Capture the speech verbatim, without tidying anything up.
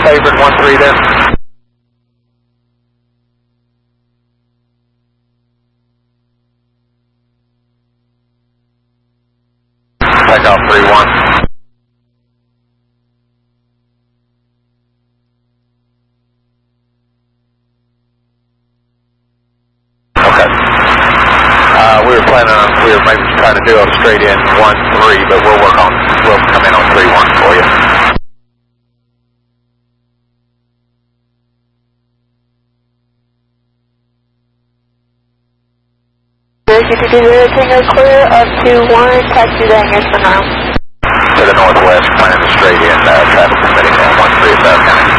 favored one three then. Takeoff three one. Okay. Uh, we were planning on, we were maybe trying to do a straight in one three, but we'll work on, we'll come in on three one for you. zero two two zero Tango clear up to one, taxi the hangars for now. To the northwest, planning a straight in, uh, traffic permitting on one three at South County.